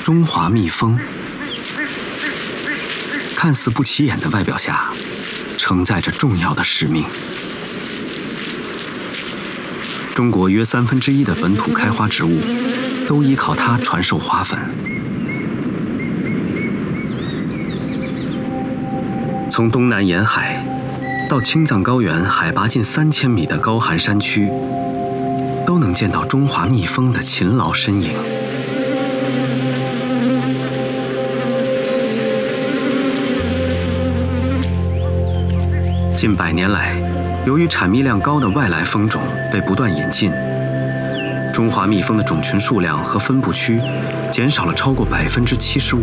中华蜜蜂，看似不起眼的外表下，承载着重要的使命。中国约1/3的本土开花植物，都依靠它传授花粉。从东南沿海到青藏高原海拔近3000米的高寒山区，都能见到中华蜜蜂的勤劳身影。近100年来，由于产蜜量高的外来蜂种被不断引进，中华蜜蜂的种群数量和分布区减少了超过75%。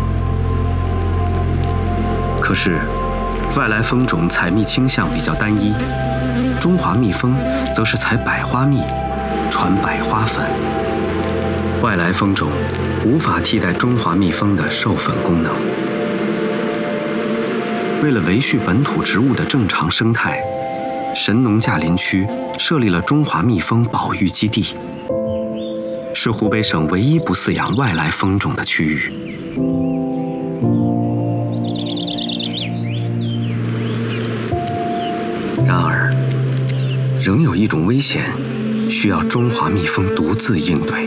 可是，外来蜂种采蜜倾向比较单一，中华蜜蜂则是采百花蜜，传百花粉。外来蜂种无法替代中华蜜蜂的授粉功能。为了维续本土植物的正常生态，神农架林区设立了中华蜜蜂保育基地，是湖北省唯一不饲养外来蜂种的区域。然而，仍有一种危险需要中华蜜蜂独自应对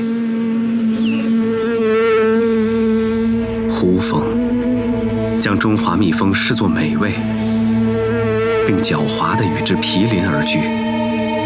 ——胡蜂。将中华蜜蜂视作美味，并狡猾地与之毗邻而居。